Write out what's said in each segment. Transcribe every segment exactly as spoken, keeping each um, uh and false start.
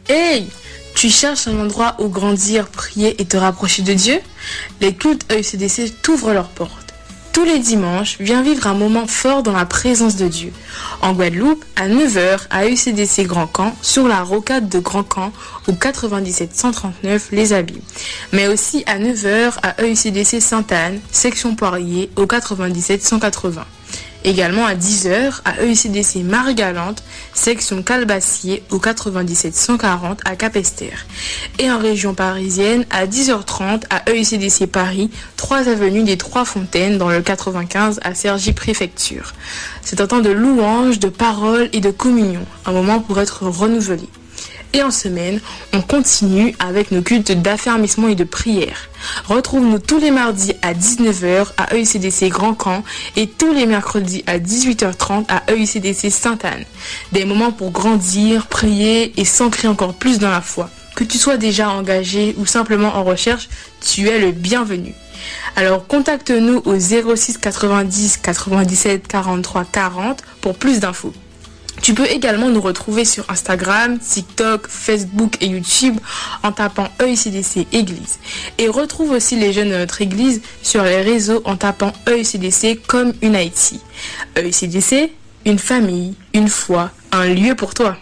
Hey! Tu cherches un endroit où grandir, prier et te rapprocher de Dieu? Les cultes E U C D C t'ouvrent leurs portes. Tous les dimanches, viens vivre un moment fort dans la présence de Dieu. En Guadeloupe, à neuf heures, à E U C D C Grand Camp, sur la rocade de Grand Camp, au quatre-vingt-dix-sept cent trente-neuf Les Abîmes. Mais aussi à neuf heures, à E U C D C Sainte-Anne, section Poirier, au quatre-vingt-dix-sept cent quatre-vingts. Également à dix heures, à E U C D C Marie-Galante, section Calbassier, au quatre-vingt-dix-sept cent quarante à Capesterre. Et en région parisienne, à dix heures trente, à E U C D C Paris, trois avenue des Trois Fontaines, dans le quatre-vingt-quinze à Cergy Préfecture. C'est un temps de louange, de parole et de communion, un moment pour être renouvelé. Et en semaine, on continue avec nos cultes d'affermissement et de prière. Retrouve-nous tous les mardis à dix-neuf heures à E U C D C Grand Camp et tous les mercredis à dix-huit heures trente à E U C D C Sainte-Anne. Des moments pour grandir, prier et s'ancrer encore plus dans la foi. Que tu sois déjà engagé ou simplement en recherche, tu es le bienvenu. Alors contacte-nous au zéro six quatre-vingt-dix quatre-vingt-dix-sept quarante-trois quarante pour plus d'infos. Tu peux également nous retrouver sur Instagram, TikTok, Facebook et YouTube en tapant E U C D C Église. Et retrouve aussi les jeunes de notre église sur les réseaux en tapant E U C D C comme Unity. E U C D C, une famille, une foi, un lieu pour toi.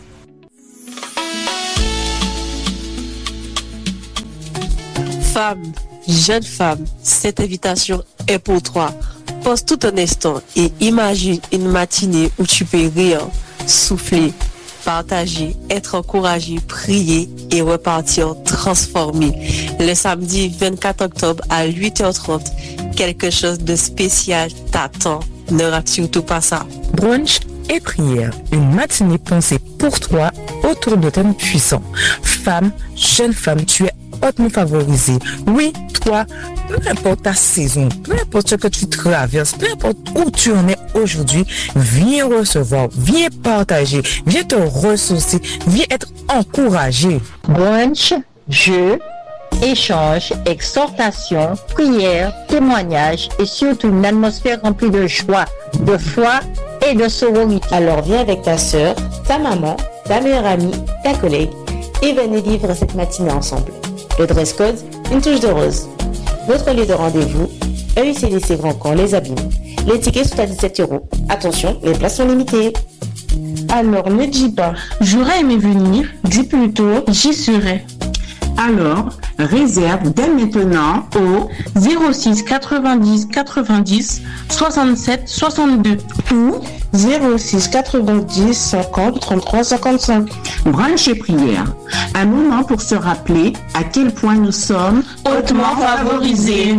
Femme, jeune femme, cette invitation est pour toi. Pose tout un instant et imagine une matinée où tu peux rire, souffler, partager, être encouragé, prier et repartir transformé. Le samedi vingt-quatre octobre à huit heures trente, quelque chose de spécial t'attend. Ne rate surtout pas ça. Brunch et prière, une matinée pensée pour toi autour de thèmes puissants. Femme, jeune femme, tu es hautement favorisée. Oui, toi, peu importe ta saison, peu importe ce que tu traverses, peu importe où tu en es aujourd'hui, viens recevoir, viens partager, viens te ressourcer, viens être encouragé. Brunch, jeu, échange, exhortation, prière, témoignage et surtout une atmosphère remplie de joie, de foi et de sororité. Alors viens avec ta sœur, ta maman, ta meilleure amie, ta collègue et venez vivre cette matinée ensemble. Le dress code, une touche de rose. Votre lieu de rendez-vous, E U C D C Grand Camp Les Abîmes. Les tickets sont à dix-sept euros. Attention, les places sont limitées. Alors ne dis pas, j'aurais aimé venir, dis plutôt, j'y serai. Alors, réserve dès maintenant au zéro six quatre-vingt-dix quatre-vingt-dix soixante-sept soixante-deux ou zéro six quatre-vingt-dix cinquante trente-trois cinquante-cinq. Brunch et prière, un moment pour se rappeler à quel point nous sommes hautement favorisés.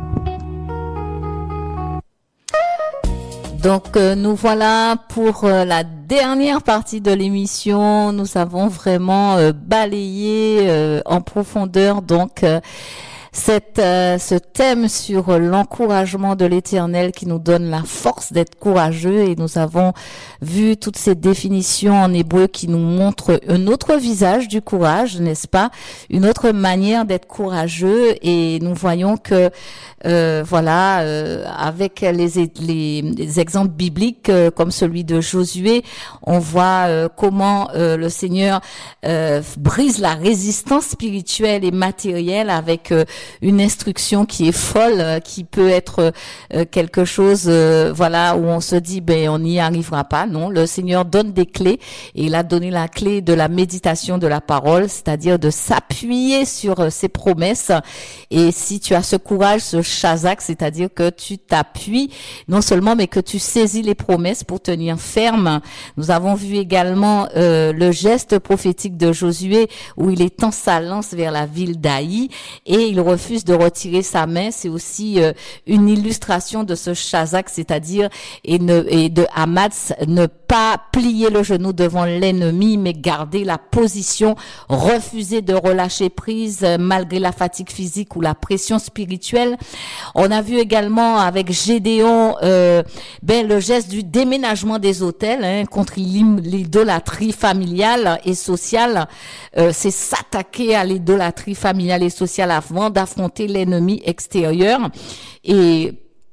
Donc euh, nous voilà pour euh, la dernière partie de l'émission. Nous avons vraiment euh, balayé euh, en profondeur donc euh, cette euh, ce thème sur l'encouragement de l'Éternel qui nous donne la force d'être courageux, et nous avons vu toutes ces définitions en hébreu qui nous montrent un autre visage du courage, n'est-ce pas? Une autre manière d'être courageux, et nous voyons que euh, voilà euh, avec les, les les exemples bibliques euh, comme celui de Josué, on voit euh, comment euh, le Seigneur euh, brise la résistance spirituelle et matérielle avec euh, une instruction qui est folle, euh, qui peut être euh, quelque chose euh, voilà où on se dit ben on n'y arrivera pas. Non, le Seigneur donne des clés, et il a donné la clé de la méditation de la parole, c'est-à-dire de s'appuyer sur euh, ses promesses. Et si tu as ce courage, ce chazak, c'est-à-dire que tu t'appuies non seulement mais que tu saisis les promesses pour tenir ferme. Nous avons vu également euh, le geste prophétique de Josué où il étend sa lance vers la ville d'Aï et il refuse de retirer sa main. C'est aussi euh, une illustration de ce chazak, c'est-à-dire et, ne, et de Hamas, ne pas plier le genou devant l'ennemi, mais garder la position, refuser de relâcher prise euh, malgré la fatigue physique ou la pression spirituelle. On a vu également avec Gédéon euh, ben le geste du déménagement des autels hein, contre l'idolâtrie familiale et sociale. Euh, c'est s'attaquer à l'idolâtrie familiale et sociale avant d'affronter l'ennemi extérieur. Et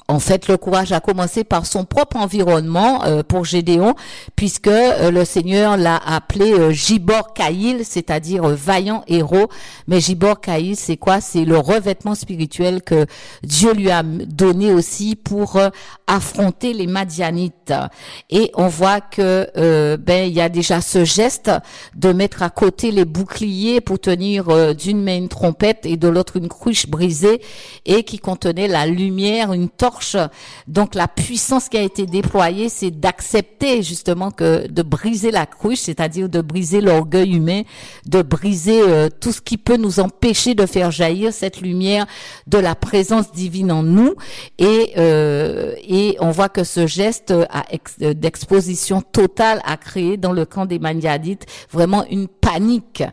En fait, le courage a commencé par son propre environnement euh, pour Gédéon, puisque euh, le Seigneur l'a appelé euh, Gibor Kaïl, c'est-à-dire euh, vaillant héros. Mais Gibor Kaïl, c'est quoi? C'est le revêtement spirituel que Dieu lui a donné aussi pour euh, affronter les Madianites. Et on voit que euh, ben il y a déjà ce geste de mettre à côté les boucliers pour tenir euh, d'une main une trompette et de l'autre une cruche brisée et qui contenait la lumière, une torche. Donc la puissance qui a été déployée, c'est d'accepter justement que de briser la cruche, c'est-à-dire de briser l'orgueil humain, de briser euh, tout ce qui peut nous empêcher de faire jaillir cette lumière de la présence divine en nous. Et euh, et on voit que ce geste à ex, d'exposition totale a créé dans le camp des Madianites vraiment une panique.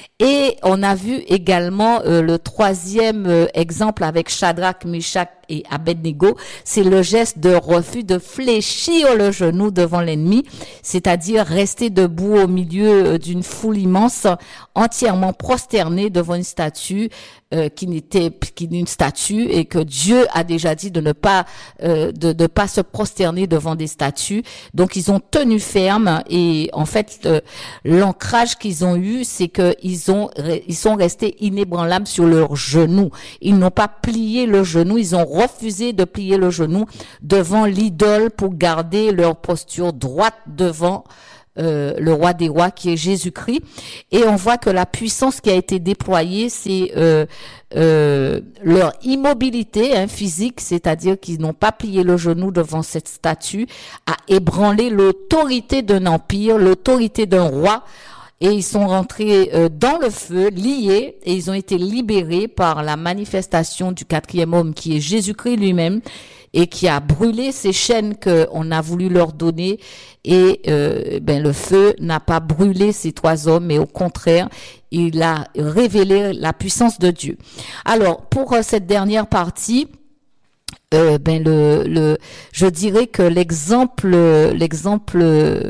Et on a vu également euh, le troisième euh, exemple avec Shadrach, Meshach et Abednego, c'est le geste de refus de fléchir le genou devant l'ennemi, c'est-à-dire rester debout au milieu d'une foule immense, entièrement prosterné devant une statue euh, qui n'était qu'une statue et que Dieu a déjà dit de ne pas euh, de ne pas se prosterner devant des statues. Donc ils ont tenu ferme et en fait euh, l'ancrage qu'ils ont eu, c'est que ils ont ils sont restés inébranlables sur leurs genoux. Ils n'ont pas plié le genou, ils ont refusé de plier le genou devant l'idole pour garder leur posture droite devant euh, le roi des rois qui est Jésus-Christ. Et on voit que la puissance qui a été déployée, c'est euh, euh, leur immobilité hein, physique, c'est-à-dire qu'ils n'ont pas plié le genou devant cette statue, a ébranlé l'autorité d'un empire, l'autorité d'un roi. Et ils sont rentrés euh, dans le feu, liés, et ils ont été libérés par la manifestation du quatrième homme qui est Jésus-Christ lui-même et qui a brûlé ces chaînes qu'on a voulu leur donner. Et euh, ben le feu n'a pas brûlé ces trois hommes, mais au contraire, il a révélé la puissance de Dieu. Alors, pour euh, cette dernière partie, euh, ben le, le, je dirais que l'exemple, l'exemple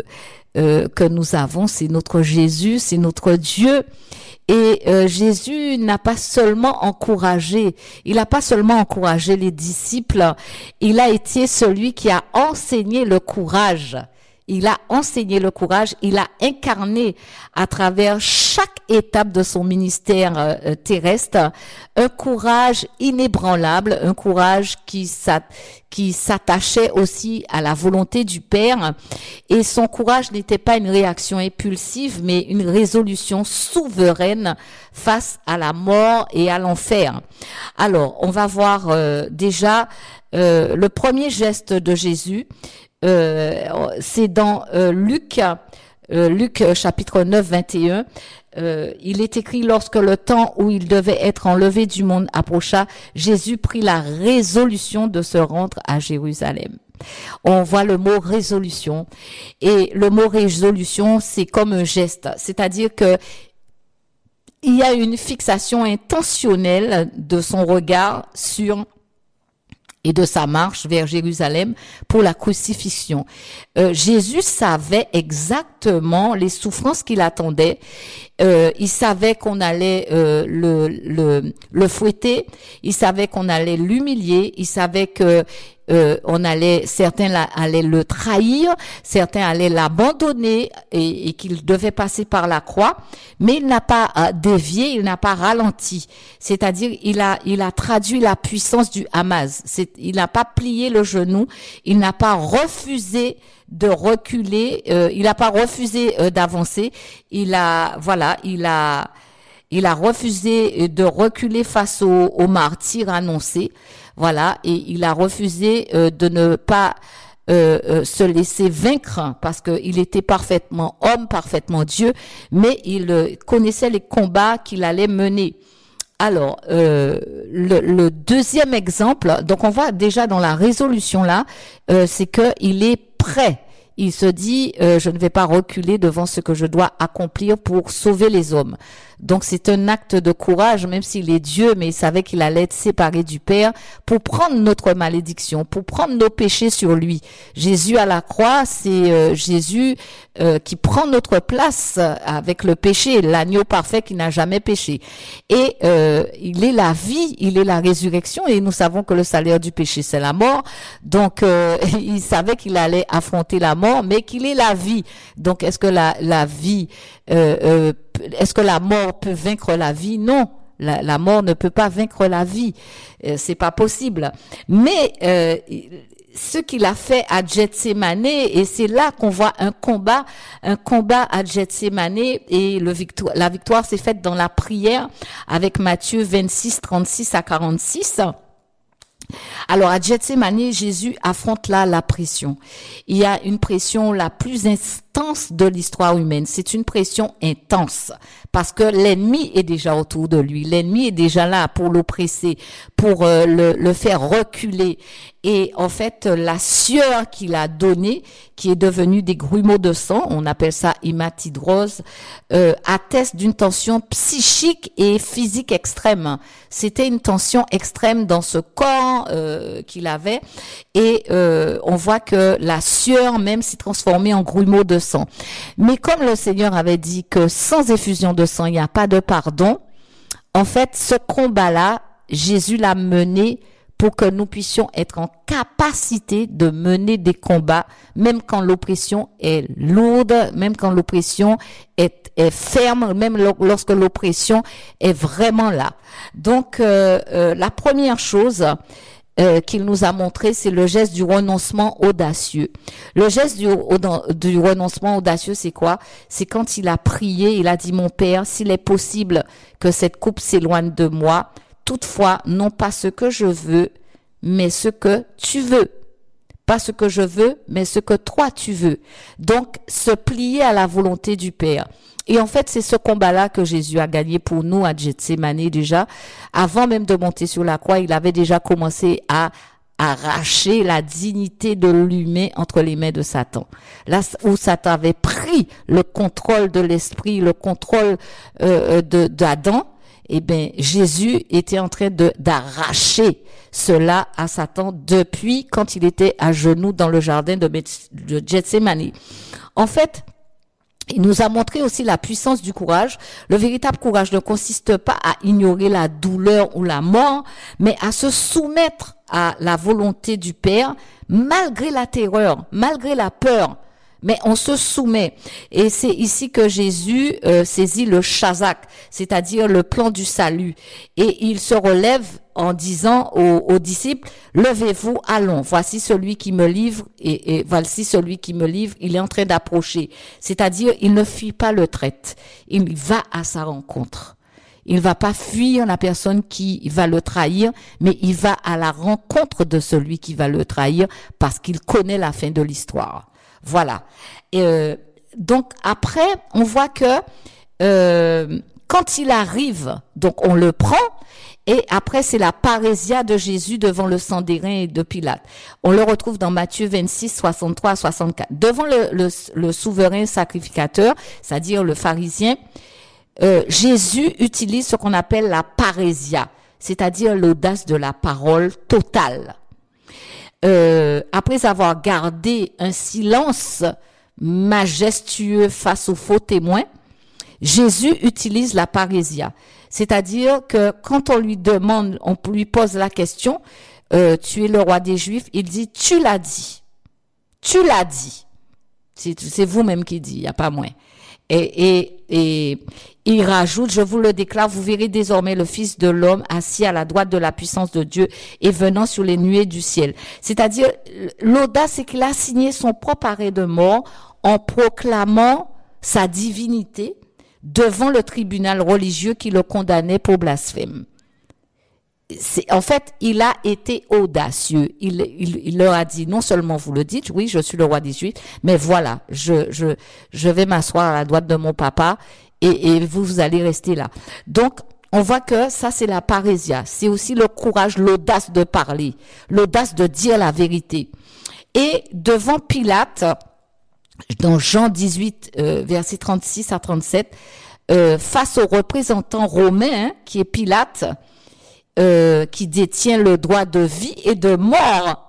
Euh, que nous avons, c'est notre Jésus, c'est notre Dieu. Et euh, Jésus n'a pas seulement encouragé, il n'a pas seulement encouragé les disciples, il a été celui qui a enseigné le courage. Il a enseigné le courage, il a incarné à travers chaque étape de son ministère euh, terrestre un courage inébranlable, un courage qui s'at- qui s'attachait aussi à la volonté du Père. Et son courage n'était pas une réaction impulsive, mais une résolution souveraine face à la mort et à l'enfer. Alors, on va voir euh, déjà euh, le premier geste de Jésus. Euh, c'est dans euh, Luc, euh, Luc euh, chapitre neuf, vingt et un. Euh, il est écrit: lorsque le temps où il devait être enlevé du monde approcha, Jésus prit la résolution de se rendre à Jérusalem. On voit le mot résolution, et le mot résolution, c'est comme un geste, c'est-à-dire que il y a une fixation intentionnelle de son regard sur et de sa marche vers Jérusalem pour la crucifixion. Euh, Jésus savait exactement les souffrances qui l'attendaient. Euh, il savait qu'on allait euh, le, le, le fouetter. Il savait qu'on allait l'humilier. Il savait que euh, on allait, certains la, allaient le trahir, certains allaient l'abandonner et, et qu'il devait passer par la croix. Mais il n'a pas euh, dévié, il n'a pas ralenti. C'est-à-dire, il a, il a traduit la puissance du Hamas. C'est, il n'a pas plié le genou, il n'a pas refusé de reculer, euh, il n'a pas refusé euh, d'avancer. Il a, voilà, il a, il a refusé de reculer face au, au martyr annoncé. Voilà, et il a refusé euh, de ne pas euh, euh, se laisser vaincre parce qu'il était parfaitement homme, parfaitement Dieu, mais il euh, connaissait les combats qu'il allait mener. Alors, euh, le, le deuxième exemple, donc on voit déjà dans la résolution là, euh, c'est que il est prêt. Il se dit, euh, je ne vais pas reculer devant ce que je dois accomplir pour sauver les hommes. Donc c'est un acte de courage, même s'il est Dieu, mais il savait qu'il allait être séparé du Père pour prendre notre malédiction, pour prendre nos péchés sur lui. Jésus à la croix, c'est euh, Jésus euh, qui prend notre place avec le péché, l'agneau parfait qui n'a jamais péché. Et euh, il est la vie, il est la résurrection, et nous savons que le salaire du péché, c'est la mort. Donc euh, il savait qu'il allait affronter la mort, mais qu'il est la vie. Donc est-ce que la, la vie, euh, euh, est-ce que la mort peut vaincre la vie? Non. La, la mort ne peut pas vaincre la vie, euh, c'est pas possible. Mais euh, ce qu'il a fait à Gethsémane, et c'est là qu'on voit un combat, un combat à Gethsémane, et le victoire, la victoire s'est faite dans la prière avec Matthieu vingt-six, trente-six à quarante-six. Alors à Gethsémane, Jésus affronte là la pression. Il y a une pression la plus intense de l'histoire humaine. C'est une pression intense parce que l'ennemi est déjà autour de lui. L'ennemi est déjà là pour l'oppresser, pour euh, le, le faire reculer. Et en fait, la sueur qu'il a donnée, qui est devenue des grumeaux de sang, on appelle ça hématidrose, euh, atteste d'une tension psychique et physique extrême. C'était une tension extrême dans ce corps euh, qu'il avait, et euh, on voit que la sueur même s'est transformée en grumeaux de sang. Mais comme le Seigneur avait dit que sans effusion de sang, il n'y a pas de pardon, en fait, ce combat-là, Jésus l'a mené pour que nous puissions être en capacité de mener des combats, même quand l'oppression est lourde, même quand l'oppression est, est ferme, même lorsque l'oppression est vraiment là. Donc, euh, euh, la première chose euh, qu'il nous a montré, c'est le geste du renoncement audacieux. Le geste du, du renoncement audacieux, c'est quoi? C'est quand il a prié, il a dit, mon Père, s'il est possible que cette coupe s'éloigne de moi, toutefois, non pas ce que je veux, mais ce que tu veux. Pas ce que je veux, mais ce que toi tu veux. Donc, se plier à la volonté du Père. Et en fait, c'est ce combat-là que Jésus a gagné pour nous à Gethsémane déjà. Avant même de monter sur la croix, il avait déjà commencé à arracher la dignité de l'humain entre les mains de Satan. Là où Satan avait pris le contrôle de l'esprit, le contrôle euh, de d'Adam, eh bien, Jésus était en train de d'arracher cela à Satan depuis quand il était à genoux dans le jardin de, de Gethsémane. En fait, il nous a montré aussi la puissance du courage. Le véritable courage ne consiste pas à ignorer la douleur ou la mort, mais à se soumettre à la volonté du Père, malgré la terreur, malgré la peur. Mais on se soumet. Et c'est ici que Jésus euh, saisit le chazak, c'est-à-dire le plan du salut. Et il se relève en disant aux, aux disciples, levez-vous, allons. Voici celui qui me livre, et, et voici celui qui me livre, il est en train d'approcher. C'est-à-dire, il ne fuit pas le traître. Il va à sa rencontre. Il ne va pas fuir la personne qui va le trahir, mais il va à la rencontre de celui qui va le trahir parce qu'il connaît la fin de l'histoire. Voilà. Et euh, donc après, on voit que euh, quand il arrive, donc on le prend, et après c'est la parésia de Jésus devant le sang d'airain et de Pilate. On le retrouve dans Matthieu vingt-six, soixante-trois à soixante-quatre. Devant le, le, le souverain sacrificateur, c'est-à-dire le pharisien, euh, Jésus utilise ce qu'on appelle la parésia, c'est-à-dire l'audace de la parole totale. Euh, après avoir gardé un silence majestueux face aux faux témoins, Jésus utilise la parésia. C'est-à-dire que quand on lui demande, on lui pose la question, euh, tu es le roi des Juifs, il dit, tu l'as dit. Tu l'as dit. C'est, c'est vous-même qui dit, il n'y a pas moins. Et, et, et il rajoute, je vous le déclare, vous verrez désormais le Fils de l'homme assis à la droite de la puissance de Dieu et venant sur les nuées du ciel. C'est-à-dire, l'audace, c'est qu'il a signé son propre arrêt de mort en proclamant sa divinité devant le tribunal religieux qui le condamnait pour blasphème. C'est, en fait, il a été audacieux. Il, il, il leur a dit, non seulement vous le dites, oui, je suis le roi des Juifs, mais voilà, je, je, je vais m'asseoir à la droite de mon papa et, et vous, vous allez rester là. Donc, on voit que ça, c'est la parésia. C'est aussi le courage, l'audace de parler, l'audace de dire la vérité. Et devant Pilate, dans Jean dix-huit, euh, versets trente-six à trente-sept, euh, face au représentant romain, hein, qui est Pilate, euh, qui détient le droit de vie et de mort,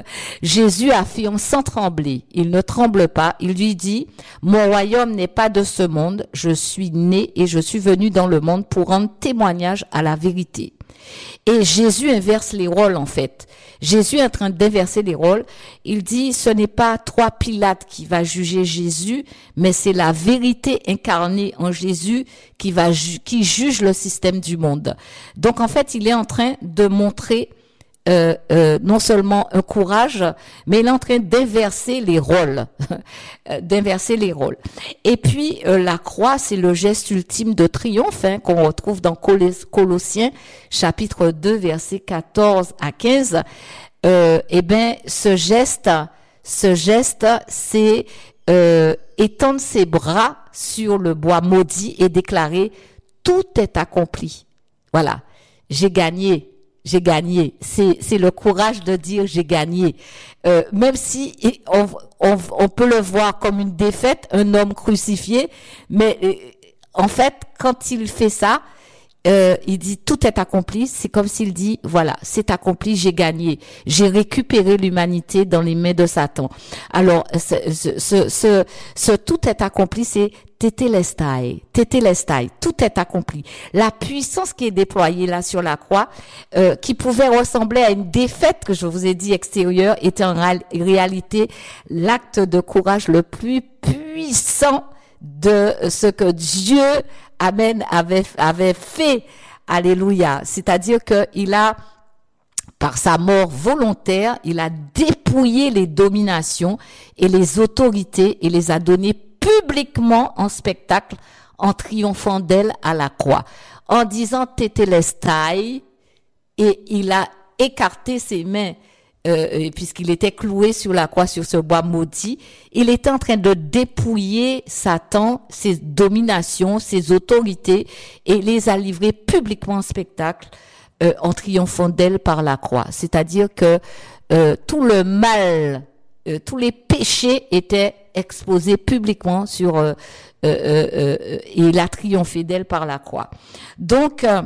Jésus affirme sans trembler, il ne tremble pas, il lui dit, mon royaume n'est pas de ce monde, je suis né et je suis venu dans le monde pour rendre témoignage à la vérité. Et Jésus inverse les rôles en fait. Jésus est en train d'inverser les rôles. Il dit, ce n'est pas toi Pilate qui va juger Jésus, mais c'est la vérité incarnée en Jésus qui va ju- qui juge le système du monde. Donc en fait, il est en train de montrer Euh, euh, non seulement un courage, mais il est en train d'inverser les rôles, d'inverser les rôles. Et puis euh, la croix, c'est le geste ultime de triomphe hein, qu'on retrouve dans Col- Colossiens chapitre deux, versets quatorze à quinze. Euh, eh ben, ce geste, ce geste, c'est euh, étendre ses bras sur le bois maudit et déclarer tout est accompli. Voilà, j'ai gagné. J'ai gagné. C'est, c'est le courage de dire j'ai gagné. Euh, même si on, on, on peut le voir comme une défaite, un homme crucifié, mais euh, en fait, quand il fait ça, euh, il dit tout est accompli. C'est comme s'il dit voilà, c'est accompli, j'ai gagné, j'ai récupéré l'humanité dans les mains de Satan. Alors, ce, ce, ce, ce, ce tout est accompli, c'est Tétélestai, tétélestai, tout est accompli. La puissance qui est déployée là sur la croix, euh, qui pouvait ressembler à une défaite que je vous ai dit extérieure, était en réal- réalité l'acte de courage le plus puissant de ce que Dieu, amen, avait, avait fait. Alléluia. C'est-à-dire que il a, par sa mort volontaire, il a dépouillé les dominations et les autorités et les a données publiquement en spectacle, en triomphant d'elle à la croix, en disant Tétélestai, et il a écarté ses mains, euh, puisqu'il était cloué sur la croix, sur ce bois maudit. Il était en train de dépouiller Satan, ses dominations, ses autorités, et les a livrées publiquement en spectacle, euh, en triomphant d'elle par la croix. C'est-à-dire que euh, tout le mal, euh, tous les péchés étaient exposé publiquement sur euh, euh, euh, et il a triomphé d'elle par la croix. Donc, euh,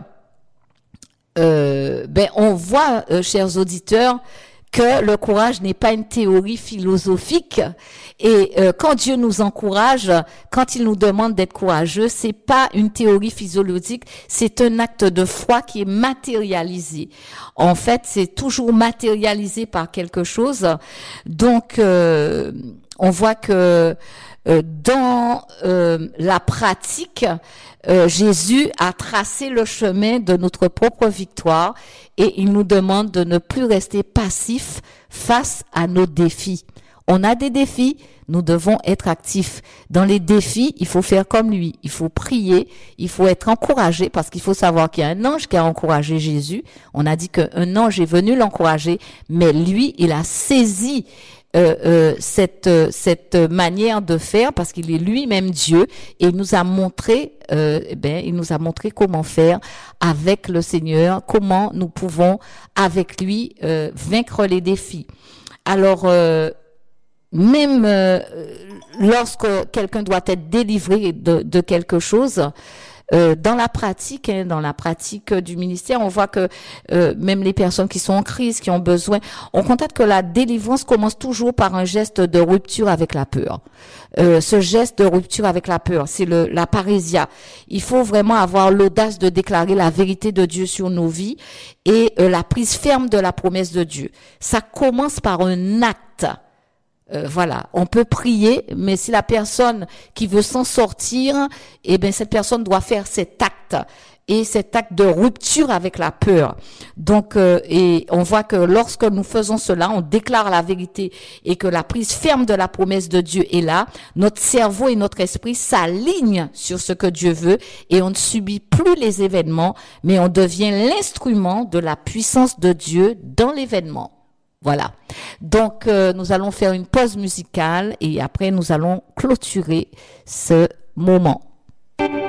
euh, ben on voit, euh, chers auditeurs, que le courage n'est pas une théorie philosophique et euh, quand Dieu nous encourage, quand il nous demande d'être courageux, c'est pas une théorie physiologique, c'est un acte de foi qui est matérialisé. En fait, c'est toujours matérialisé par quelque chose. Donc euh, on voit que euh, dans euh, la pratique, euh, Jésus a tracé le chemin de notre propre victoire et il nous demande de ne plus rester passifs face à nos défis. On a des défis, nous devons être actifs. Dans les défis, il faut faire comme lui. Il faut prier, il faut être encouragé parce qu'il faut savoir qu'il y a un ange qui a encouragé Jésus. On a dit qu'un ange est venu l'encourager, mais lui, il a saisi Euh, euh, cette euh, cette manière de faire parce qu'il est lui-même Dieu et il nous a montré euh, eh ben il nous a montré comment faire avec le Seigneur, comment nous pouvons avec lui euh, vaincre les défis. Alors euh, même euh, lorsque quelqu'un doit être délivré de, de quelque chose, Euh, dans la pratique, hein, dans la pratique du ministère, on voit que euh, même les personnes qui sont en crise, qui ont besoin, on constate que la délivrance commence toujours par un geste de rupture avec la peur. Euh, ce geste de rupture avec la peur, c'est le la parésia. Il faut vraiment avoir l'audace de déclarer la vérité de Dieu sur nos vies et euh, la prise ferme de la promesse de Dieu. Ça commence par un acte. Euh, voilà, on peut prier, mais si la personne qui veut s'en sortir, eh ben cette personne doit faire cet acte et cet acte de rupture avec la peur. Donc, euh, et on voit que lorsque nous faisons cela, on déclare la vérité et que la prise ferme de la promesse de Dieu est là. Notre cerveau et notre esprit s'alignent sur ce que Dieu veut et on ne subit plus les événements, mais on devient l'instrument de la puissance de Dieu dans l'événement. Voilà. Donc, euh, nous allons faire une pause musicale et après, nous allons clôturer ce moment.